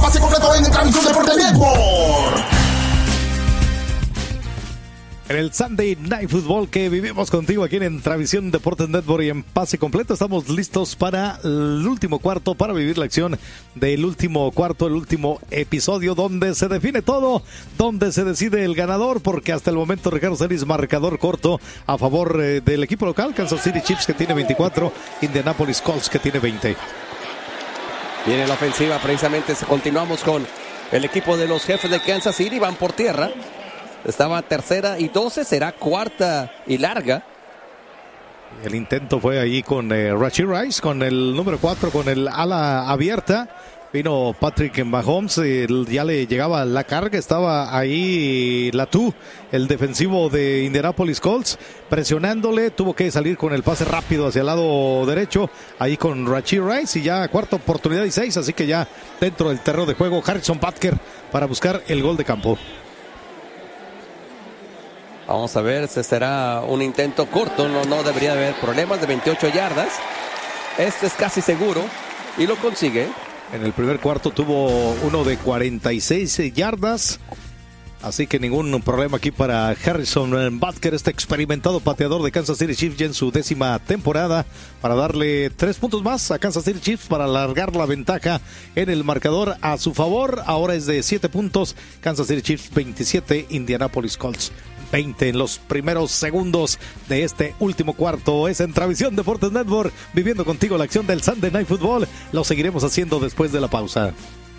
pase completo en Transmisión Deportes Network. En el Sunday Night Football que vivimos contigo aquí en Transmisión Deportes Network y en pase completo, estamos listos para el último cuarto, para vivir la acción del último cuarto, el último episodio donde se define todo, donde se decide el ganador, porque hasta el momento Ricardo Celis, marcador corto a favor del equipo local, Kansas City Chiefs, que tiene 24, Indianapolis Colts, que tiene 20. Viene la ofensiva, precisamente continuamos con el equipo de los Jefes de Kansas City, van por tierra. Estaba 3rd y 12, será 4ª y larga. El intento fue ahí con Rashee Rice, con el número 4, con el ala abierta. Vino Patrick Mahomes, ya le llegaba la carga, estaba ahí Latu, el defensivo de Indianapolis Colts, presionándole, tuvo que salir con el pase rápido hacia el lado derecho, ahí con Rashee Rice, y ya 4ª oportunidad y 6, así que ya dentro del terreno de juego Harrison Butker para buscar el gol de campo. Vamos a ver si será un intento corto, no debería haber problemas, de 28 yardas. Este es casi seguro y lo consigue. En el primer cuarto tuvo uno de 46 yardas, así que ningún problema aquí para Harrison Butker, este experimentado pateador de Kansas City Chiefs ya en su 10ª temporada, para darle 3 puntos más a Kansas City Chiefs para alargar la ventaja en el marcador a su favor. Ahora es de 7 puntos, Kansas City Chiefs 27, Indianapolis Colts 20 en los primeros segundos de este último cuarto. Es en Transmisión Deportes Network, viviendo contigo la acción del Sunday Night Football. Lo seguiremos haciendo después de la pausa.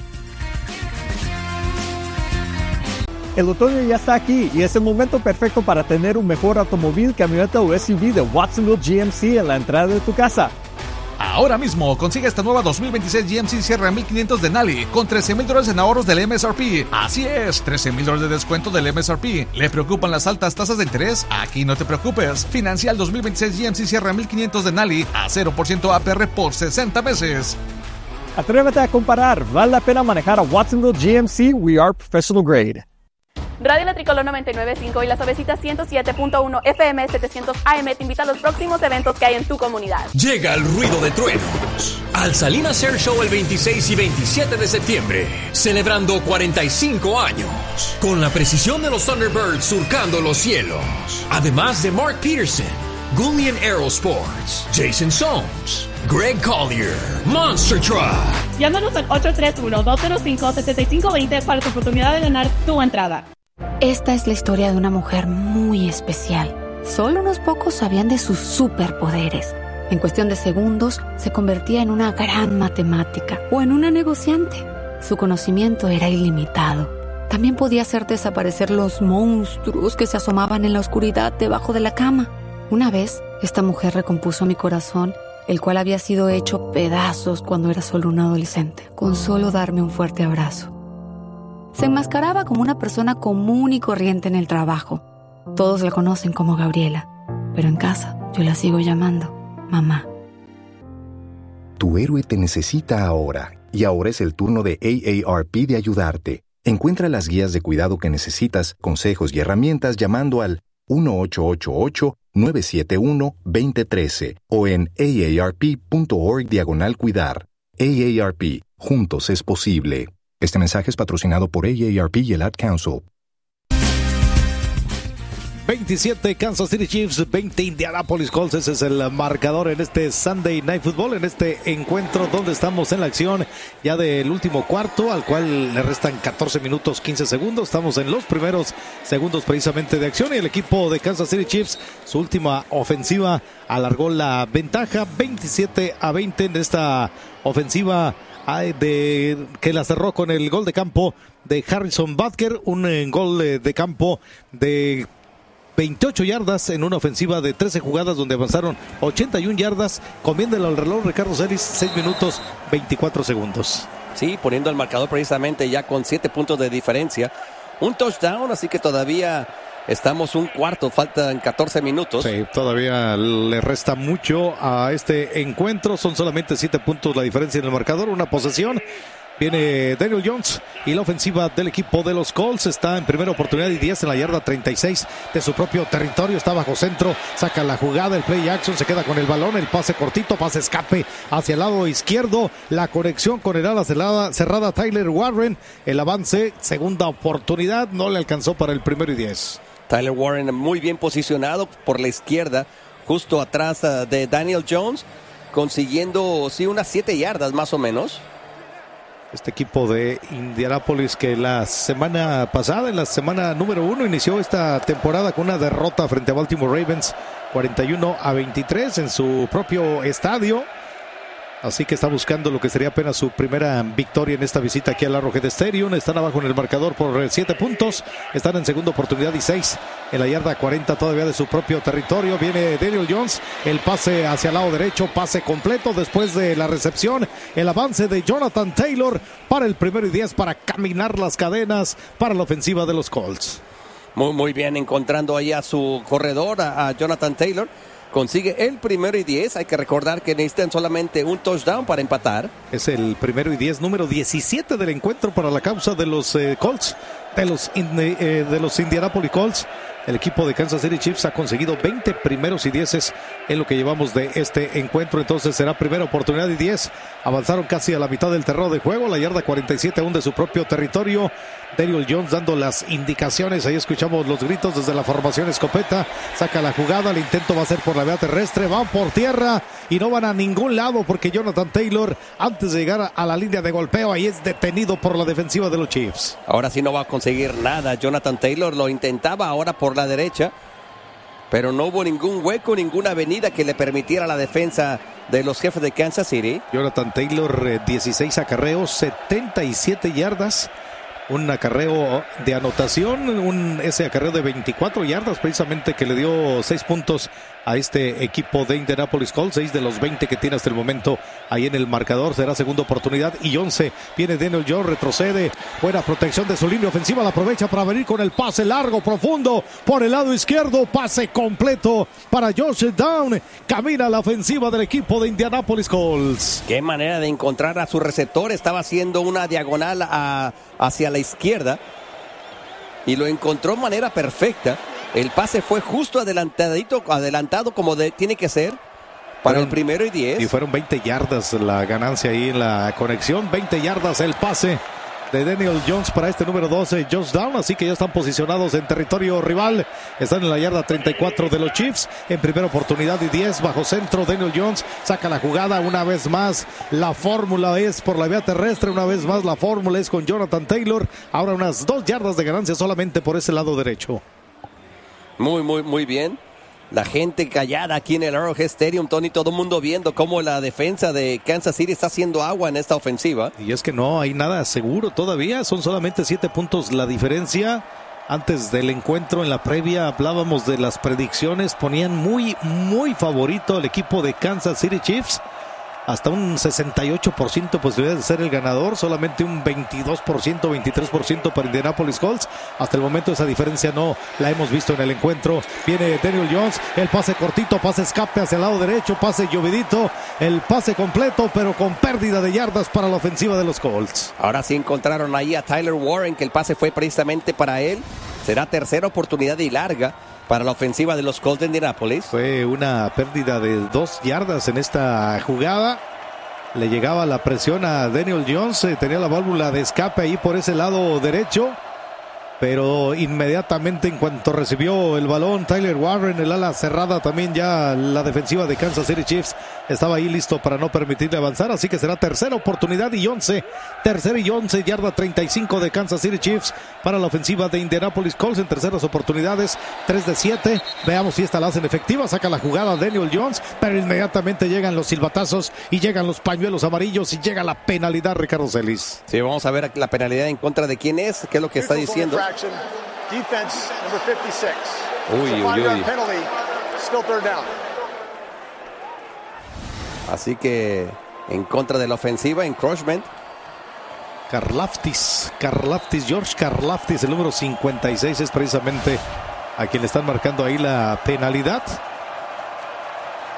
El otoño ya está aquí y es el momento perfecto para tener un mejor automóvil, camioneta o SUV de Watsonville GMC en la entrada de tu casa. Ahora mismo consigue esta nueva 2026 GMC Sierra 1500 de Nally con $13,000 en ahorros del MSRP. Así es, $13,000 de descuento del MSRP. ¿Le preocupan las altas tasas de interés? Aquí no te preocupes. Financia el 2026 GMC Sierra 1500 de Nally a 0% APR por 60 meses. Atrévete a comparar. Vale la pena manejar a Watsonville GMC. We are professional grade. Radio La Tricolor 99.5 y Las Ovecitas 107.1 FM 700 AM te invita a los próximos eventos que hay en tu comunidad. Llega el ruido de truenos al Salinas Air Show el 26 y 27 de septiembre, celebrando 45 años, con la precisión de los Thunderbirds surcando los cielos. Además de Mark Peterson, Gullian Aerosports, Jason Soames, Greg Collier, Monster Truck. Llámanos al 831-205-7520 para tu oportunidad de ganar tu entrada. Esta es la historia de una mujer muy especial. Solo unos pocos sabían de sus superpoderes. En cuestión de segundos, se convertía en una gran matemática o en una negociante. Su conocimiento era ilimitado. También podía hacer desaparecer los monstruos que se asomaban en la oscuridad debajo de la cama. Una vez, esta mujer recompuso mi corazón, el cual había sido hecho pedazos cuando era solo un adolescente, con solo darme un fuerte abrazo. Se enmascaraba como una persona común y corriente en el trabajo. Todos la conocen como Gabriela, pero en casa yo la sigo llamando mamá. Tu héroe te necesita ahora, y ahora es el turno de AARP de ayudarte. Encuentra las guías de cuidado que necesitas, consejos y herramientas llamando al 1-888-971-2013 o en aarp.org/cuidar. AARP, juntos es posible. Este mensaje es patrocinado por AARP y el Ad Council. 27 Kansas City Chiefs, 20 Indianapolis Colts. Ese es el marcador en este Sunday Night Football, en este encuentro donde estamos en la acción ya del último cuarto, al cual le restan 14 minutos 15 segundos. Estamos en los primeros segundos precisamente de acción y el equipo de Kansas City Chiefs, su última ofensiva, alargó la ventaja 27-20 en esta ofensiva que la cerró con el gol de campo de Harrison Butker, un gol de campo de 28 yardas en una ofensiva de 13 jugadas donde avanzaron 81 yardas. Comiéndelo al reloj Ricardo Celis, 6 minutos 24 segundos. Sí, poniendo el marcador precisamente ya con 7 puntos de diferencia. Un touchdown, así que todavía estamos un cuarto, faltan 14 minutos. Sí, todavía le resta mucho a este encuentro. Son solamente 7 puntos la diferencia en el marcador, una posesión. Viene Daniel Jones y la ofensiva del equipo de los Colts está en primera oportunidad y 10 en la yarda 36 de su propio territorio. Está bajo centro, saca la jugada, el play action, se queda con el balón, el pase cortito, pase escape hacia el lado izquierdo. La conexión con el ala cerrada Tyler Warren. El avance, segunda oportunidad, no le alcanzó para el 1st y 10. Tyler Warren muy bien posicionado por la izquierda, justo atrás de Daniel Jones, consiguiendo unas 7 yardas más o menos. Este equipo de Indianápolis que la semana pasada, en la semana número 1, inició esta temporada con una derrota frente a Baltimore Ravens 41-23 en su propio estadio. Así que está buscando lo que sería apenas su primera victoria en esta visita aquí al Arrowhead Stadium. Están abajo en el marcador por 7 puntos. Están en segunda oportunidad y 6 en la yarda 40 todavía de su propio territorio. Viene Daniel Jones, el pase hacia el lado derecho, pase completo después de la recepción. El avance de Jonathan Taylor para el 1st y 10 para caminar las cadenas para la ofensiva de los Colts. Muy bien, encontrando ahí a su corredor, a Jonathan Taylor. Consigue el 1st y 10. Hay que recordar que necesitan solamente un touchdown para empatar. Es el 1st y 10, número 17 del encuentro para la causa de los Colts, de los Indianapolis Colts. El equipo de Kansas City Chiefs ha conseguido 20 primeros y 10 en lo que llevamos de este encuentro. Entonces será primera oportunidad y 10. Avanzaron casi a la mitad del terreno de juego. La yarda 47 aún de su propio territorio. Daniel Jones dando las indicaciones. Ahí escuchamos los gritos desde la formación escopeta. Saca la jugada. El intento va a ser por la vía terrestre. Van por tierra y no van a ningún lado porque Jonathan Taylor, antes de llegar a la línea de golpeo, ahí es detenido por la defensiva de los Chiefs. Ahora sí no va a conseguir nada. Jonathan Taylor lo intentaba ahora por la derecha, pero no hubo ningún hueco, ninguna avenida que le permitiera a la defensa de los Jefes de Kansas City. Jonathan Taylor, 16 acarreos, 77 yardas. Un acarreo de anotación, ese acarreo de 24 yardas precisamente que le dio 6 puntos a este equipo de Indianapolis Colts, 6 de los 20 que tiene hasta el momento ahí en el marcador. Será segunda oportunidad y 11. Viene Daniel Jones, retrocede, buena protección de su línea ofensiva, la aprovecha para venir con el pase largo, profundo, por el lado izquierdo, pase completo para Josh Down. Camina la ofensiva del equipo de Indianapolis Colts. Qué manera de encontrar a su receptor, estaba haciendo una diagonal hacia la izquierda y lo encontró de manera perfecta. El pase fue justo adelantado como tiene que ser para el 1st y 10. Y fueron 20 yardas la ganancia ahí en la conexión. 20 yardas el pase de Daniel Jones para este número 12, Josh Down. Así que ya están posicionados en territorio rival. Están en la yarda 34 de los Chiefs. En primera oportunidad y 10 bajo centro. Daniel Jones saca la jugada una vez más. La fórmula es por la vía terrestre. Una vez más la fórmula es con Jonathan Taylor. Ahora unas 2 yardas de ganancia solamente por ese lado derecho. Muy bien. La gente callada aquí en el Arrowhead Stadium, Tony, todo el mundo viendo cómo la defensa de Kansas City está haciendo agua en esta ofensiva. Y es que no hay nada seguro todavía, son solamente 7 puntos la diferencia. Antes del encuentro, en la previa, hablábamos de las predicciones, ponían muy favorito al equipo de Kansas City Chiefs. Hasta un 68% posibilidad de ser el ganador, solamente un 22%, 23% para Indianapolis Colts. Hasta el momento esa diferencia no la hemos visto en el encuentro. Viene Daniel Jones, el pase cortito, pase escape hacia el lado derecho, pase llovidito, el pase completo, pero con pérdida de yardas para la ofensiva de los Colts. Ahora sí encontraron ahí a Tyler Warren, que el pase fue precisamente para él. Será tercera oportunidad y larga para la ofensiva de los Colts de Indianapolis. Fue una pérdida de 2 yardas en esta jugada. Le llegaba la presión a Daniel Jones, tenía la válvula de escape ahí por ese lado derecho. Pero inmediatamente en cuanto recibió el balón Tyler Warren, el ala cerrada, también ya la defensiva de Kansas City Chiefs estaba ahí listo para no permitirle avanzar. Así que será tercera oportunidad y 11. Tercera y 11, yarda 35 de Kansas City Chiefs para la ofensiva de Indianapolis Colts en terceras oportunidades. 3 de 7. Veamos si esta la hacen efectiva. Saca la jugada Daniel Jones, pero inmediatamente llegan los silbatazos y llegan los pañuelos amarillos y llega la penalidad, Ricardo Celis. Sí, vamos a ver la penalidad en contra de quién es, qué es lo que está diciendo. Defense number 56. Uy. Penalty, still third down. Así que en contra de la ofensiva, encroachment. George Karlaftis, el número 56 es precisamente a quien le están marcando ahí la penalidad.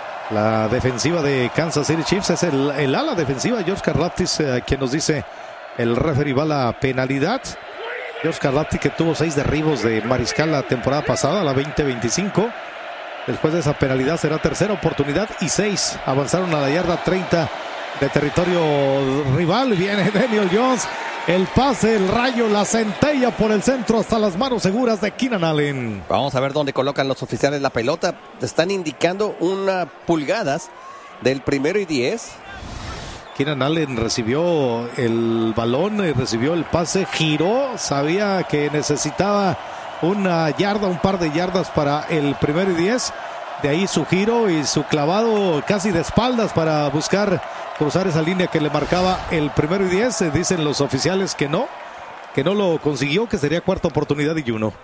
La defensiva de Kansas City Chiefs es el ala defensiva, George Karlaftis, quien nos dice El referee va a la penalidad. Josh Karlaftis, que tuvo 6 derribos de mariscal la temporada pasada, la 20-25. Después de esa penalidad será tercera oportunidad y 6. Avanzaron a la yarda 30 de territorio rival. Viene Daniel Jones. El pase, el rayo, la centella por el centro hasta las manos seguras de Keenan Allen. Vamos a ver dónde colocan los oficiales la pelota. Están indicando unas pulgadas del 1st y 10. Keenan Allen recibió el balón, recibió el pase, giró, sabía que necesitaba una yarda, un par de yardas para el 1st y 10. De ahí su giro y su clavado casi de espaldas para buscar cruzar esa línea que le marcaba el 1st y 10. Dicen los oficiales que no lo consiguió, que sería cuarta oportunidad y 1.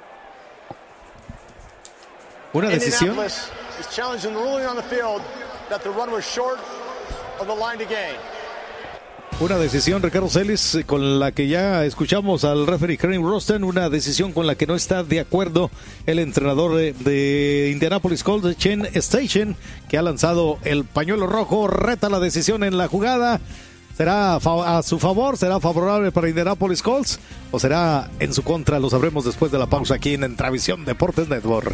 Una decisión. Una decisión, Ricardo Celis, con la que ya escuchamos al referee Kareem Rosten, una decisión con la que no está de acuerdo el entrenador de Indianapolis Colts, Shane Steichen, que ha lanzado el pañuelo rojo, reta la decisión en la jugada. ¿Será a su favor? ¿Será favorable para Indianapolis Colts? ¿O será en su contra? Lo sabremos después de la pausa aquí en Entravisión Deportes Network.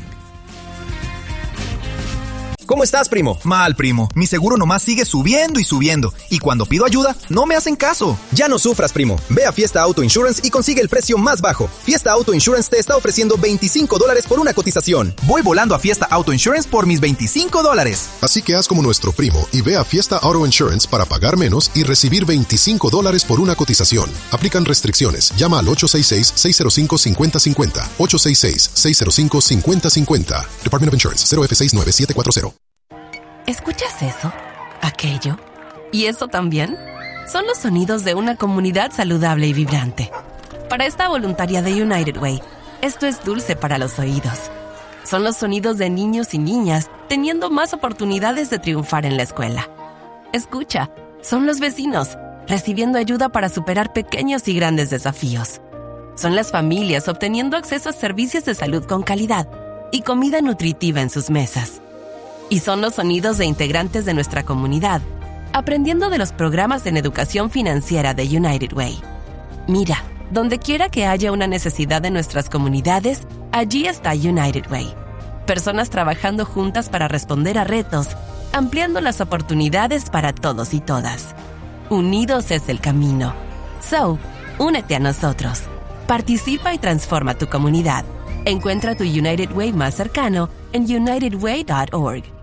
¿Cómo estás, primo? Mal, primo. Mi seguro nomás sigue subiendo y subiendo. Y cuando pido ayuda, no me hacen caso. Ya no sufras, primo. Ve a Fiesta Auto Insurance y consigue el precio más bajo. Fiesta Auto Insurance te está ofreciendo $25 por una cotización. Voy volando a Fiesta Auto Insurance por mis $25. Así que haz como nuestro primo y ve a Fiesta Auto Insurance para pagar menos y recibir $25 por una cotización. Aplican restricciones. Llama al 866-605-5050. 866-605-5050. Department of Insurance, 0F69740. ¿Escuchas eso? ¿Aquello? ¿Y eso también? Son los sonidos de una comunidad saludable y vibrante. Para esta voluntaria de United Way, esto es dulce para los oídos. Son los sonidos de niños y niñas teniendo más oportunidades de triunfar en la escuela. Escucha, son los vecinos recibiendo ayuda para superar pequeños y grandes desafíos. Son las familias obteniendo acceso a servicios de salud con calidad y comida nutritiva en sus mesas. Y son los sonidos de integrantes de nuestra comunidad, aprendiendo de los programas en educación financiera de United Way. Mira, donde quiera que haya una necesidad de nuestras comunidades, allí está United Way. Personas trabajando juntas para responder a retos, ampliando las oportunidades para todos y todas. Unidos es el camino. So, únete a nosotros. Participa y transforma tu comunidad. Encuentra tu United Way más cercano en unitedway.org.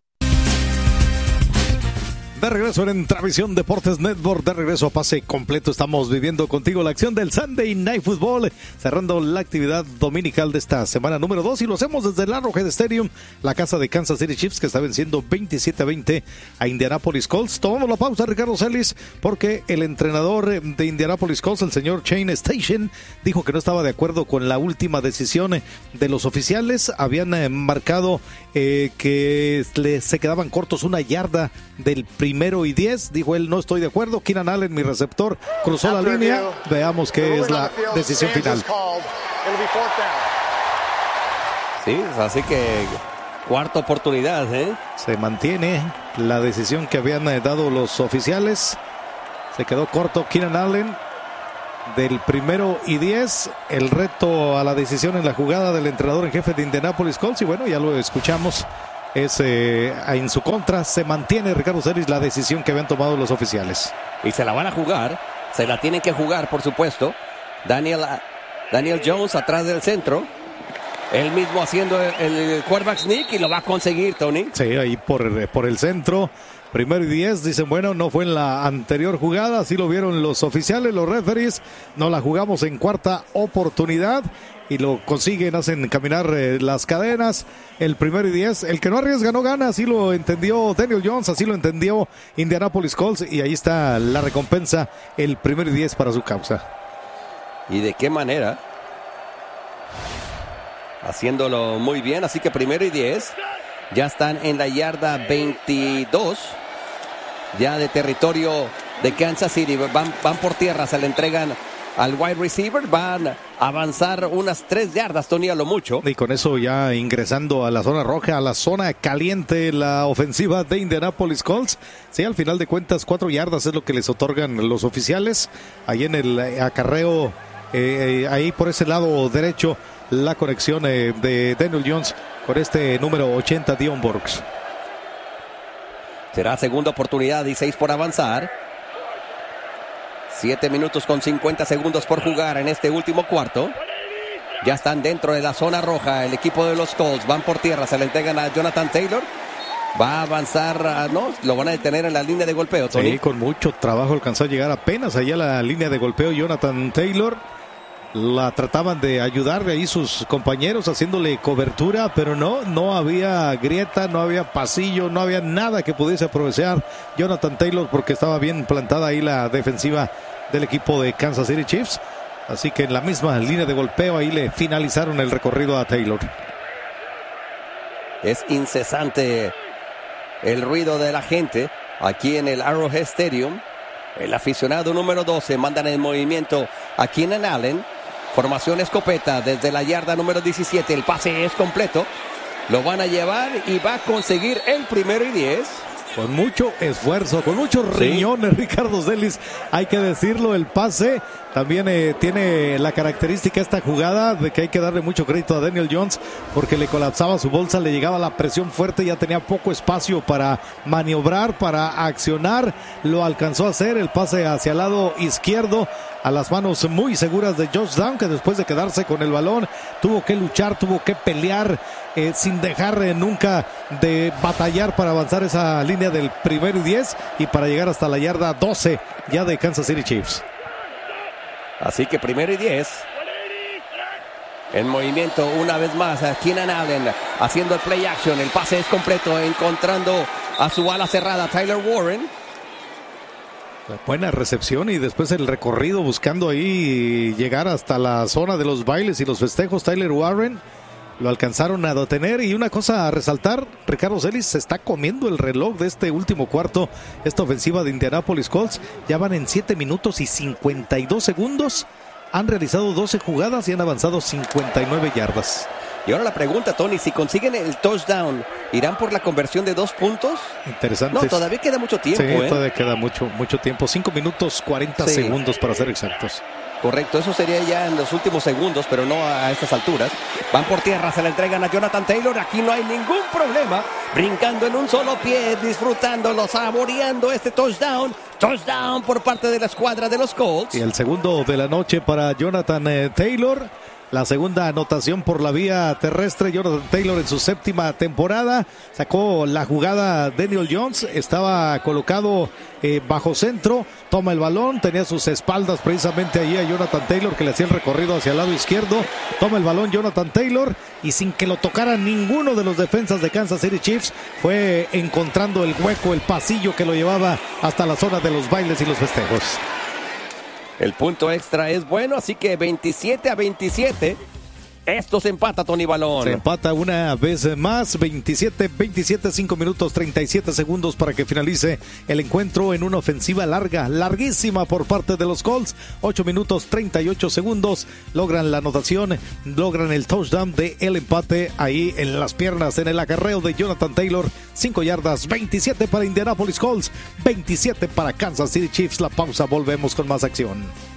De regreso en Entravisión Deportes Network, de regreso a pase completo, estamos viviendo contigo la acción del Sunday Night Football, cerrando la actividad dominical de esta semana número 2, y lo hacemos desde el Arrowhead Stadium, la casa de Kansas City Chiefs, que está venciendo 27-20 a Indianapolis Colts. Tomamos la pausa, Ricardo Celis, porque el entrenador de Indianapolis Colts, el señor Shane Steichen, dijo que no estaba de acuerdo con la última decisión de los oficiales. Habían marcado que se quedaban cortos una yarda del 1st y 10, dijo él, no estoy de acuerdo. Keenan Allen, mi receptor, cruzó la línea. Veamos qué es la decisión final. Sí, así que cuarta oportunidad, Se mantiene la decisión que habían dado los oficiales. Se quedó corto Keenan Allen del 1st y 10. El reto a la decisión en la jugada del entrenador en jefe de Indianapolis Colts, y bueno, ya lo escuchamos, es en su contra. Se mantiene, Ricardo Celis, la decisión que habían tomado los oficiales. Y se la van a jugar, se la tienen que jugar, por supuesto. Daniel Jones atrás del centro, él mismo haciendo el quarterback sneak, y lo va a conseguir, Tony. Sí, ahí por el centro. 1st y 10, dicen, bueno, no fue en la anterior jugada, así lo vieron los oficiales, los referees, no la jugamos en cuarta oportunidad, y lo consiguen, hacen caminar las cadenas. El 1st y 10, el que no arriesga no gana, así lo entendió Daniel Jones, así lo entendió Indianapolis Colts, y ahí está la recompensa, el 1st y 10 para su causa. ¿Y de qué manera? Haciéndolo muy bien, así que 1st y 10, ya están en la yarda 22, ya de territorio de Kansas City. Van por tierra, se le entregan al wide receiver. Van a avanzar unas 3 yardas, Tony, a lo mucho. Y con eso ya ingresando a la zona roja, a la zona caliente, la ofensiva de Indianapolis Colts. Sí, al final de cuentas 4 yardas es lo que les otorgan los oficiales. Ahí en el acarreo, ahí por ese lado derecho, la conexión de Daniel Jones con este número 80, Dion Burks. Será segunda oportunidad y 6 por avanzar. 7 minutos con 50 segundos por jugar en este último cuarto. Ya están dentro de la zona roja el equipo de los Colts. Van por tierra, se le entregan a Jonathan Taylor. Va a avanzar, no, lo van a detener en la línea de golpeo, Tony. Sí, con mucho trabajo alcanzó a llegar apenas allá a la línea de golpeo Jonathan Taylor. La trataban de ayudar de ahí sus compañeros haciéndole cobertura, pero no había grieta, no había pasillo, no había nada que pudiese aprovechar Jonathan Taylor porque estaba bien plantada ahí la defensiva del equipo de Kansas City Chiefs. Así que en la misma línea de golpeo ahí le finalizaron el recorrido a Taylor. Es incesante el ruido de la gente aquí en el Arrowhead Stadium. El aficionado número 12 mandan en movimiento a Keenan Allen. Formación escopeta desde la yarda número 17. El pase es completo. Lo van a llevar y va a conseguir el 1º y 10. Con mucho esfuerzo, con muchos riñones, Ricardo Celis, hay que decirlo, el pase también tiene la característica esta jugada de que hay que darle mucho crédito a Daniel Jones porque le colapsaba su bolsa, le llegaba la presión fuerte, ya tenía poco espacio para maniobrar, para accionar, lo alcanzó a hacer, el pase hacia el lado izquierdo a las manos muy seguras de Josh Down, que después de quedarse con el balón tuvo que luchar, tuvo que pelear sin dejar nunca de batallar para avanzar esa línea del 1º y 10 y para llegar hasta la yarda 12 ya de Kansas City Chiefs. Así que 1º y 10. En movimiento una vez más a Keenan Allen haciendo el play action. El pase es completo, encontrando a su ala cerrada Tyler Warren. Buena recepción y después el recorrido buscando ahí llegar hasta la zona de los bailes y los festejos. Tyler Warren lo alcanzaron a detener y una cosa a resaltar, Ricardo Celis, se está comiendo el reloj de este último cuarto, esta ofensiva de Indianapolis Colts. Ya van en 7 minutos y 52 segundos, han realizado 12 jugadas y han avanzado 59 yardas. Y ahora la pregunta, Tony, si consiguen el touchdown, ¿irán por la conversión de 2 puntos? Interesante. No, todavía queda mucho tiempo. Sí, todavía queda mucho tiempo. 5 minutos 40 segundos para ser exactos. Correcto, eso sería ya en los últimos segundos, pero no a estas alturas. Van por tierra, se le entregan a Jonathan Taylor. Aquí no hay ningún problema. Brincando en un solo pie, disfrutándolo, saboreando este touchdown. Touchdown por parte de la escuadra de los Colts. Y el segundo de la noche para Jonathan Taylor. La segunda anotación por la vía terrestre. Jonathan Taylor en su 7ª temporada. Sacó la jugada Daniel Jones. Estaba colocado bajo centro. Toma el balón. Tenía sus espaldas precisamente allí a Jonathan Taylor, que le hacía el recorrido hacia el lado izquierdo. Toma el balón Jonathan Taylor. Y sin que lo tocara ninguno de los defensas de Kansas City Chiefs, fue encontrando el hueco, el pasillo que lo llevaba hasta la zona de los bailes y los festejos. El punto extra es bueno, así que 27-27. Esto se empata, Tony Balón. Se empata una vez más, 27-27, 5 minutos 37 segundos para que finalice el encuentro en una ofensiva larga, larguísima por parte de los Colts. 8 minutos 38 segundos, logran la anotación, logran el touchdown de el empate ahí en las piernas, en el acarreo de Jonathan Taylor. 5 yardas, 27 para Indianapolis Colts, 27 para Kansas City Chiefs. La pausa, volvemos con más acción.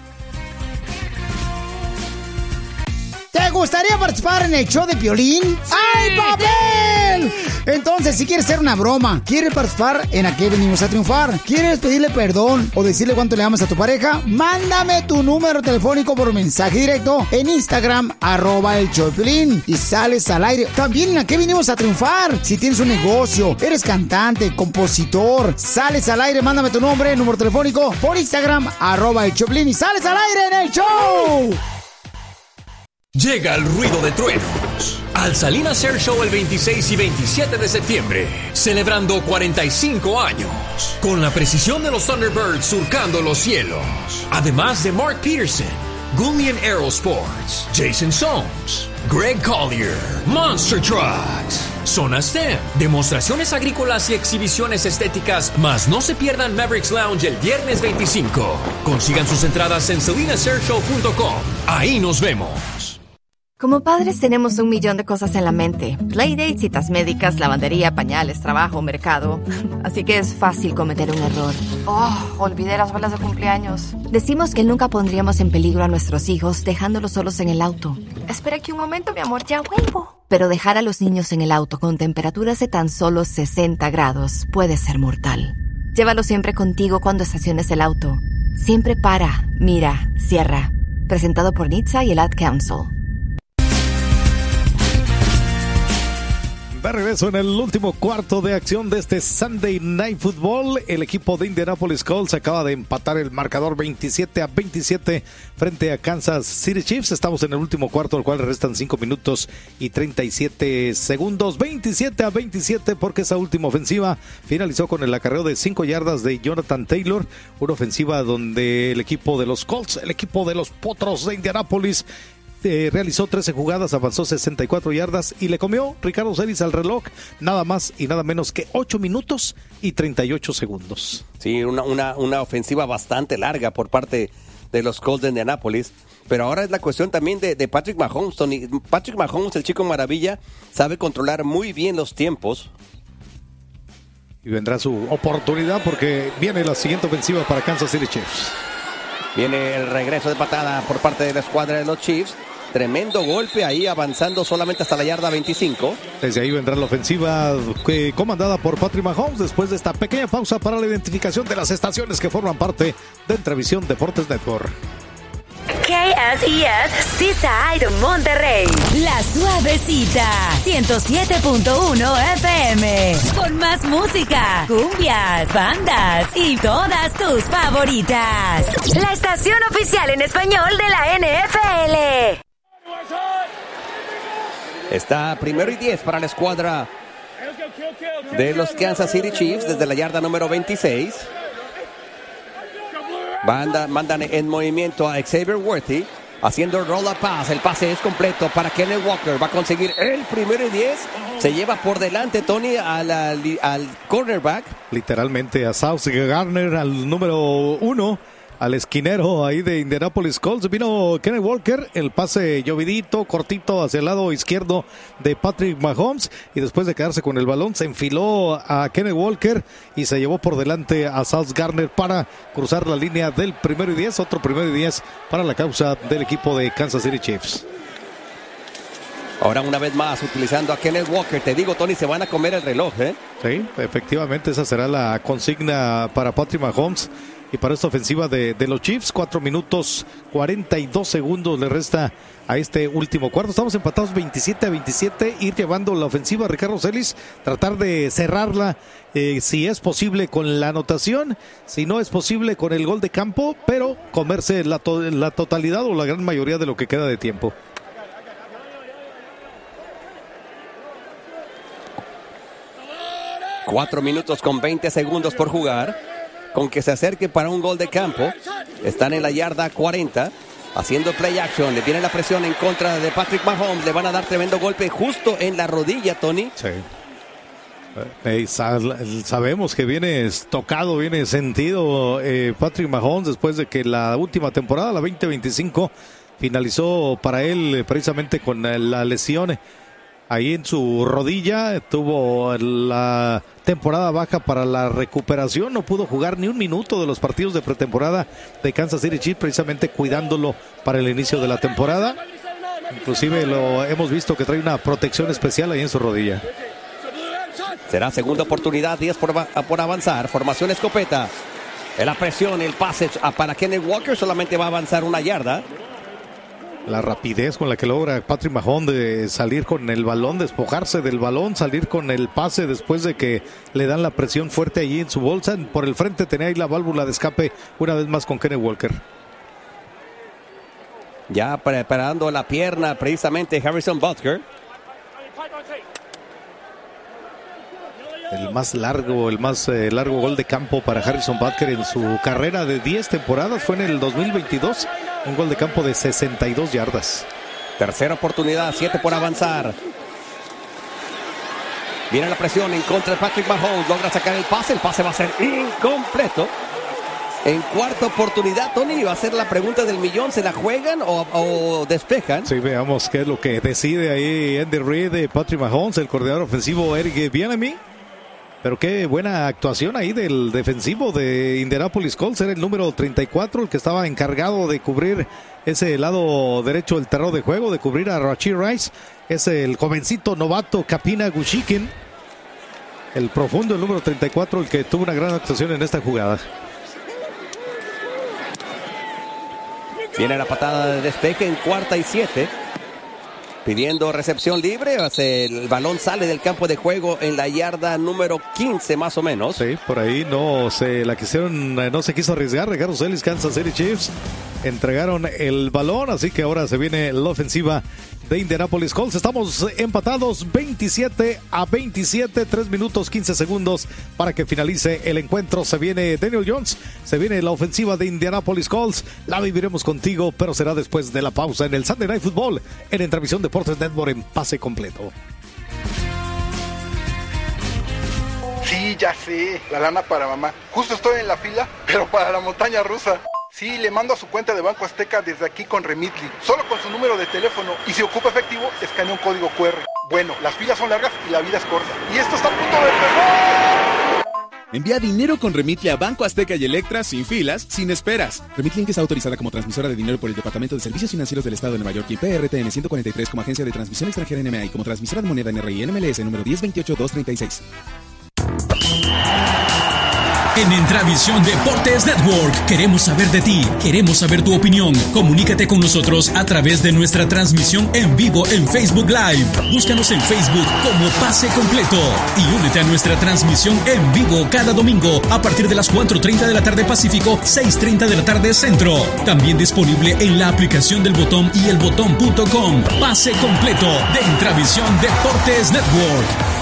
¿Te gustaría participar en el show de Piolín? ¡Ay, papel! Entonces, si quieres hacer una broma, quieres participar en ¿A qué venimos a triunfar? ¿Quieres pedirle perdón o decirle cuánto le amas a tu pareja? Mándame tu número telefónico por mensaje directo en Instagram, @el show de Piolín, y sales al aire. También en ¿A qué venimos a triunfar? Si tienes un negocio, eres cantante, compositor, sales al aire, mándame tu nombre, número telefónico por Instagram, @el show de Piolín, y sales al aire en el show. Llega el ruido de truenos al Salinas Air Show el 26 y 27 de septiembre, celebrando 45 años, con la precisión de los Thunderbirds surcando los cielos, además de Mark Peterson, Gullian Aerosports, Jason Soames, Greg Collier, Monster Trucks, Zona STEM, demostraciones agrícolas y exhibiciones estéticas, más no se pierdan Mavericks Lounge el viernes 25. Consigan sus entradas en SalinaShareShow.com. Ahí nos vemos. Como padres tenemos 1,000,000 de cosas en la mente. Playdates, citas médicas, lavandería, pañales, trabajo, mercado. Así que es fácil cometer un error. Olvidé las bolas de cumpleaños. Decimos que nunca pondríamos en peligro a nuestros hijos dejándolos solos en el auto. Espera aquí un momento, mi amor, ya vuelvo. Pero dejar a los niños en el auto con temperaturas de tan solo 60 grados puede ser mortal. Llévalo siempre contigo cuando estaciones el auto. Siempre para, mira, cierra. Presentado por NHTSA y el Ad Council. De regreso en el último cuarto de acción de este Sunday Night Football, el equipo de Indianapolis Colts acaba de empatar el marcador 27-27 frente a Kansas City Chiefs. Estamos en el último cuarto, al cual restan 5 minutos y 37 segundos. 27-27 porque esa última ofensiva finalizó con el acarreo de 5 yardas de Jonathan Taylor. Una ofensiva donde el equipo de los Colts, el equipo de los Potros de Indianapolis, realizó 13 jugadas, avanzó 64 yardas y le comió Ricardo Celis al reloj nada más y nada menos que 8 minutos y 38 segundos. Sí, una ofensiva bastante larga por parte de los Colts de Indianapolis. Pero ahora es la cuestión también de Patrick Mahomes, Tony. Patrick Mahomes, el chico maravilla, sabe controlar muy bien los tiempos. Y vendrá su oportunidad porque viene la siguiente ofensiva para Kansas City Chiefs. Viene el regreso de patada por parte de la escuadra de los Chiefs. Tremendo golpe ahí, avanzando solamente hasta la yarda 25. Desde ahí vendrá la ofensiva comandada por Patrick Mahomes después de esta pequeña pausa para la identificación de las estaciones que forman parte de Entrevisión Deportes Network. KSES Seaside Monterrey. La Suavecita 107.1 FM. Con más música, cumbias, bandas y todas tus favoritas. La estación oficial en español de la NFL. Está 1st y 10 para la escuadra de los Kansas City Chiefs desde la yarda número 26. Mandan en movimiento a Xavier Worthy, haciendo el roll-up pass. El pase es completo para Kenneth Walker. Va a conseguir el 1st y 10. Se lleva por delante, Tony, al cornerback. Literalmente a Sauce Gardner, al número 1. Al esquinero ahí de Indianapolis Colts. Vino Kenneth Walker, el pase llovidito, cortito hacia el lado izquierdo de Patrick Mahomes, y después de quedarse con el balón se enfiló a Kenneth Walker y se llevó por delante a Sauce Gardner para cruzar la línea del 1st y 10, otro 1st y 10 para la causa del equipo de Kansas City Chiefs. Ahora una vez más utilizando a Kenneth Walker. Te digo, Tony, se van a comer el reloj, ¿eh? Sí, efectivamente esa será la consigna para Patrick Mahomes. Y para esta ofensiva de los Chiefs, 4 minutos 42 segundos le resta a este último cuarto. Estamos empatados 27-27, ir llevando la ofensiva, Ricardo Celis, tratar de cerrarla, si es posible con la anotación, si no es posible con el gol de campo, pero comerse la totalidad o la gran mayoría de lo que queda de tiempo. Cuatro minutos con 20 segundos por jugar. Con que se acerque para un gol de campo. Están en la yarda 40. Haciendo play action. Le viene la presión en contra de Patrick Mahomes. Le van a dar tremendo golpe justo en la rodilla, Tony. Sí. Sabemos que viene tocado, viene sentido Patrick Mahomes después de que la última temporada, la 2025, finalizó para él precisamente con la lesión ahí en su rodilla. Tuvo la temporada baja para la recuperación, no pudo jugar ni un minuto de los partidos de pretemporada de Kansas City Chiefs, precisamente cuidándolo para el inicio de la temporada. Inclusive lo hemos visto que trae una protección especial ahí en su rodilla. Será segunda oportunidad, 10 por avanzar. Formación escopeta. En la presión, el pase para Kenneth Walker solamente va a avanzar 1 yarda. La rapidez con la que logra Patrick Mahomes de salir con el balón, despojarse del balón, salir con el pase después de que le dan la presión fuerte allí en su bolsa. Por el frente tenía ahí la válvula de escape una vez más con Kenneth Walker. Ya preparando la pierna precisamente Harrison Butker. El más largo gol de campo para Harrison Butker en su carrera de 10 temporadas fue en el 2022, un gol de campo de 62 yardas. Tercera oportunidad, 7 por avanzar. Viene la presión en contra de Patrick Mahomes. Logra sacar el pase va a ser incompleto. En cuarta oportunidad, Tony, va a ser la pregunta del millón. ¿Se la juegan o despejan? Sí, veamos qué es lo que decide ahí Andy Reid, Patrick Mahomes, el coordinador ofensivo Eric Bieniemy. Pero qué buena actuación ahí del defensivo de Indianapolis Colts. Era el número 34, el que estaba encargado de cubrir ese lado derecho del terreno de juego, de cubrir a Rashee Rice. Es el jovencito novato Kapina Gushikin, el profundo, el número 34, el que tuvo una gran actuación en esta jugada. Viene la patada de despeje en 4ª y 7. Pidiendo recepción libre. El balón sale del campo de juego en la yarda número 15 más o menos. Sí, por ahí no se quiso arriesgar. Ricardo Celis, Kansas City Chiefs entregaron el balón, así que ahora se viene la ofensiva de Indianapolis Colts. Estamos empatados 27-27, 3 minutos 15 segundos para que finalice el encuentro. Se viene Daniel Jones, se viene la ofensiva de Indianapolis Colts. La viviremos contigo, pero será después de la pausa en el Sunday Night Football en Entrevisión Deportes Network en pase completo. Sí, ya sé, la lana para mamá. Justo estoy en la fila, pero para la montaña rusa. Sí, le mando a su cuenta de Banco Azteca desde aquí con Remitly. Solo con su número de teléfono y si ocupa efectivo, escanea un código QR. Bueno, las filas son largas y la vida es corta. Y esto está a punto de empezar. Envía dinero con Remitly a Banco Azteca y Electra sin filas, sin esperas. Remitly Inc. está autorizada como transmisora de dinero por el Departamento de Servicios Financieros del Estado de Nueva York y PRTN 143 como agencia de transmisión extranjera NMA y como transmisora de moneda NRI NMLS número 1028236. En Entravisión Deportes Network queremos saber de ti, queremos saber tu opinión. Comunícate con nosotros a través de nuestra transmisión en vivo en Facebook Live. Búscanos en Facebook como Pase Completo y únete a nuestra transmisión en vivo cada domingo a partir de las 4:30 de la tarde Pacífico, 6:30 de la tarde Centro. También disponible en la aplicación del Botón y elbotón.com. Pase Completo de Entravisión Deportes Network.